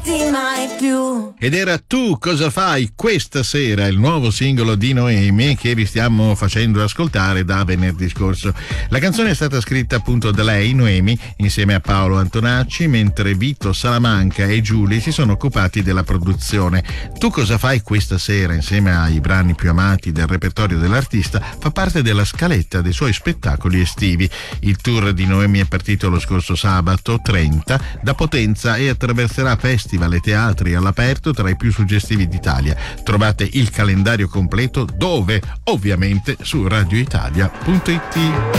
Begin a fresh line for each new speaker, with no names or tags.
lasciarti mai più.
Ed era Tu cosa fai questa sera, il nuovo singolo di Noemi che vi stiamo facendo ascoltare da venerdì scorso. La canzone è stata scritta appunto da lei, Noemi, insieme a Paolo Antonacci, mentre Vito Salamanca e Giulia si sono occupati della produzione. Tu cosa fai questa sera, insieme ai brani più amati del repertorio dell'artista, fa parte della scaletta dei suoi spettacoli estivi. Il tour di Noemi è partito lo scorso sabato 30 da Potenza e attraverserà festival e teatri all'aperto tra i più suggestivi d'Italia. Trovate il calendario completo dove? Ovviamente su radioitalia.it.